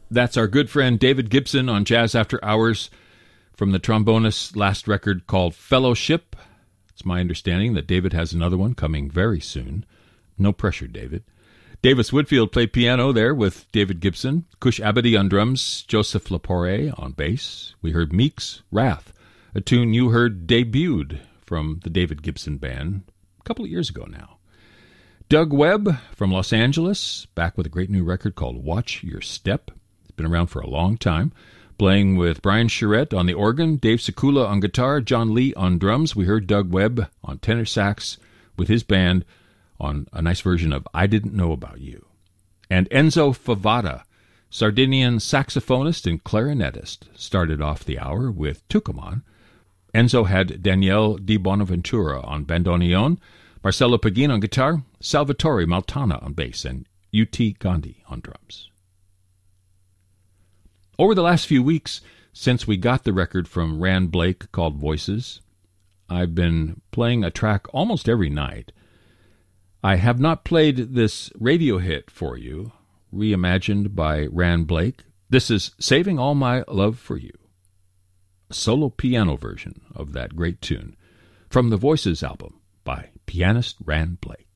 That's our good friend David Gibson on Jazz After Hours from the trombonist's last record called Fellowship. It's my understanding that David has another one coming very soon. No pressure, David. Davis Whitfield played piano there with David Gibson, Cush Abadi on drums, Joseph Lepore on bass. We heard Meek's Wrath, a tune you heard debuted from the David Gibson Band a couple of years ago now. Doug Webb from Los Angeles, back with a great new record called Watch Your Step. It's been around for a long time, playing with Brian Charette on the organ, Dave Sekula on guitar, John Lee on drums. We heard Doug Webb on tenor sax with his band on a nice version of I Didn't Know About You. And Enzo Favada, Sardinian saxophonist and clarinetist, started off the hour with Tucumán. Enzo had Danielle Di Bonaventura on bandoneon, Marcelo Pagin on guitar, Salvatore Maltana on bass, and U.T. Gandhi on drums. Over the last few weeks, since we got the record from Rand Blake called Voices, I've been playing a track almost every night. I have not played this radio hit for you, reimagined by Rand Blake. This is Saving All My Love for You, a solo piano version of that great tune from the Voices album by pianist Rand Blake.